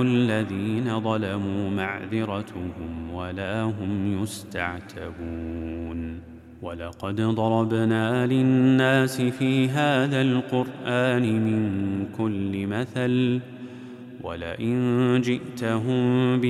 الذين ظلموا معذرتهم ولا هم يستعتبون ولقد ضربنا للناس في هذا القرآن من كل مثل ولئن جئتهم